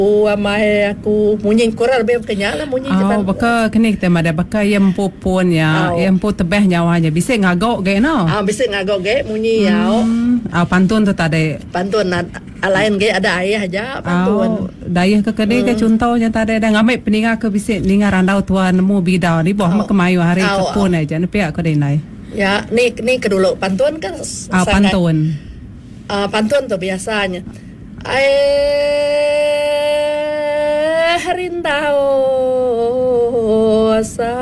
Amai aku munyi koral be kenyala munyi Aw, baka kini kita ada baka yang popon ya, yang po tebeh nyawanya bisa ngagok ge no. Bisa ngagok ge munyi yao. Pantun tu tadi. Pantun lain ge ada ayah aja pantun. Dayah ke kene ke contohnya tadi ada ngamai peninga ke bisa ninga randau tuan nemu bidau ni boh mak kemayu hari kepon aja ni pihak ke nai. Ya, ni kedulu pantun kan pantun. Pantun tu biasanya. Rintao sa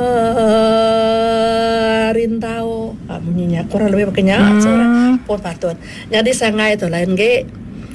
rintao bunyinya kurang lebih pakainya pun patut jadi sangai itu lain ge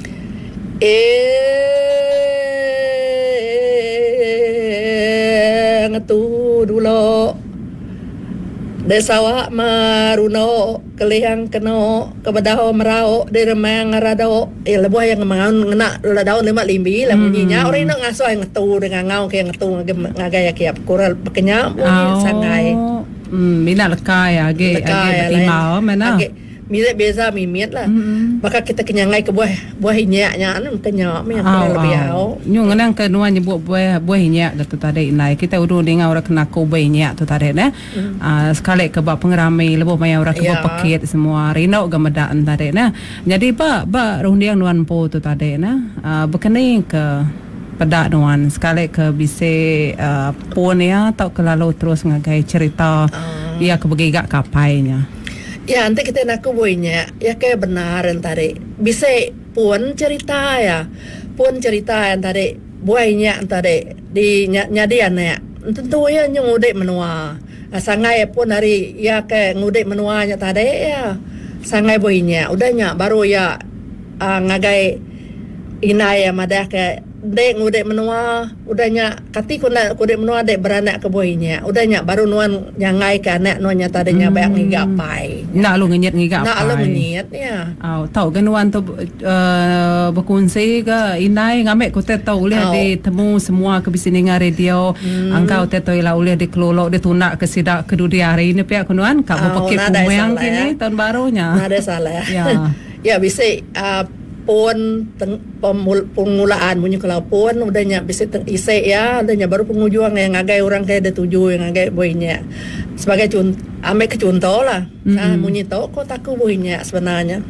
ngetu dulu desawa maruno kelihang keno kebadaho merao de remang ngarado lebuh yang ngena ladao lima limbi lah bunyinya orang nak ngaso yang ngetu dengan ngau kayak ngetu ngagaya kiap kural pakenya bunyi sangai mina lekay age betimao mana Mira biasa mimit lah. Baka kita kenyangai ke buah hinyaknya anu kenyak me lebih au. Nyu nganang ke nuan nyebut buah hinyak tu tadi nai kita udu dengan orang kena ko buah hinyak tu tadi nah. Sekali ke bab pengeramai lebih banyak orang ke bab paket semua rino gamedaan tadi nah. Jadi ba rundiang nuan po tu tadi nah. Berkening ke pedak nuan sekali ke bise pon ya tau ke lalu terus ngagai cerita ia ke begigak kapainya. Ya, nanti kita nak kubuinya, ya kayak benar tadi. Bisa pun cerita ya, pun cerita yang tadi buainya tadi di nyadian ya. Tentu ya ngudek menua. Sangai pun hari ya kayak ngudek menuanya tadi ya. Sangai buainya, udahnya baru ya ngagai inaya madah kayak dek ngudek menua udahnya kati kuna ngudek menua dek beranak ke boynya udahnya baru nuan nyangai ke anak nuannya tadinya banyak ngigapai nak lu ngenyet ngigapai nak lu ngenyet ya tahu kan nuan tu berkunci ke inai ngamek ku tahu ulih di temu semua ke bisininga radio angkau tahu ila ulih di kelolo di tunak ke sidak ke dunia hari ini pihak nuan kak mau pakai pemuyang kini tahun barunya ada salah ya ya bisa pun pengulaan punya kalau pun udahnya bisa isi ya udahnya baru pengujuan yang ngagai orang kayak ada tujuh yang ngagai boynya sebagai contoh ame ke contoh lah munyi tau kok taku boynya sebenarnya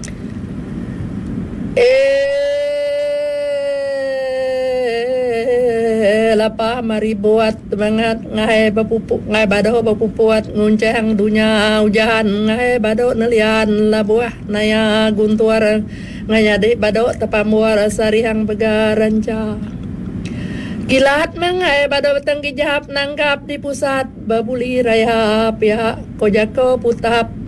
lapa mari buat banget ngai bapupuk ngai bado bapupuat nguncang dunia hujan ngai bado nelian labuah naya guntuar ngayade bado tapamuar sarihang begaranca kilat mengai bado beteng kijap nangkap di pusat babuli raya pihak kojako putap